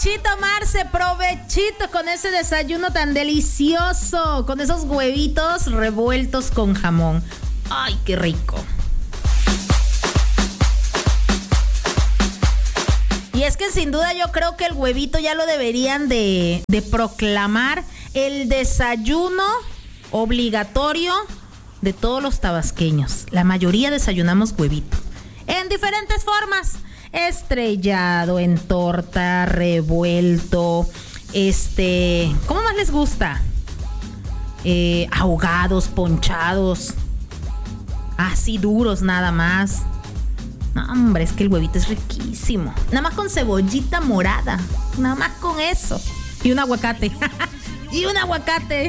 Marce, provechito con ese desayuno tan delicioso, con esos huevitos revueltos con jamón. ¡Ay, qué rico! Y es que sin duda yo creo que el huevito ya lo deberían de proclamar el desayuno obligatorio de todos los tabasqueños. La mayoría desayunamos huevito en diferentes formas: estrellado, en torta, revuelto, ¿cómo más les gusta? Ahogados, ponchados, así duros nada más. No, hombre, es que el huevito es riquísimo. Nada más con cebollita morada, nada más con eso. Y un aguacate. Y un aguacate.